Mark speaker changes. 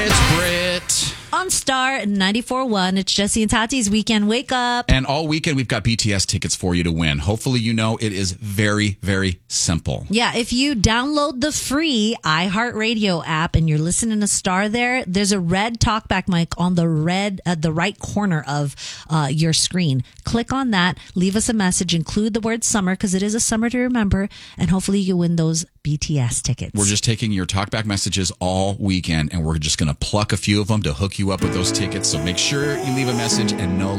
Speaker 1: It's Brit.
Speaker 2: On Star 94.1, it's Jesse and Tati's Weekend Wake Up.
Speaker 1: And all weekend, we've got BTS tickets for you to win. Hopefully, you know it is very, very simple.
Speaker 2: Yeah, if you download the free iHeartRadio app and you're listening to Star there's a red talkback mic on the right corner of your screen. Click on that, leave us a message, include the word summer because it is a summer to remember, and hopefully you win those BTS tickets.
Speaker 1: We're just taking your talkback messages all weekend, and we're just going to pluck a few of them to hook you up with those tickets. So make sure you leave a message and no